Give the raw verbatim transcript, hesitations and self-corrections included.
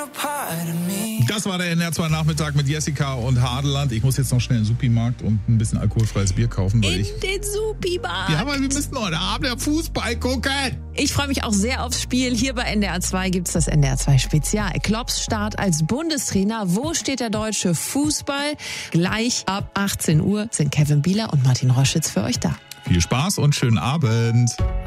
Das war der N R zwei Nachmittag mit Jessica und Hadeland. Ich muss jetzt noch schnell in den Supimarkt und ein bisschen alkoholfreies Bier kaufen. Weil in ich den Supimarkt. Ja, aber wir müssen heute Abend ja Fußball gucken. Ich freue mich auch sehr aufs Spiel. Hier bei N D R zwei gibt's das N D R zwei Spezial. Klopps Start als Bundestrainer. Wo steht der deutsche Fußball? Gleich ab achtzehn Uhr sind Kevin Bieler und Martin Roschitz für euch da. Viel Spaß und schönen Abend.